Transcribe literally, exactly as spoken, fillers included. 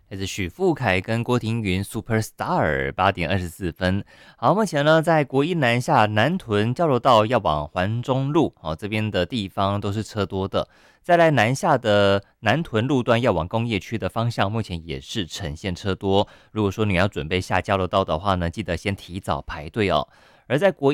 这是许富凯跟郭庭云 Superstar 八点二十四分。好，目前呢在国一南下南屯交流道要往环中路，好、这边的地方都是车多的。再来南下的南屯路段要往工业区的方向，目前也是呈现车多。如果说你要准备下交流道的话呢，记得先提早排队哦。而在国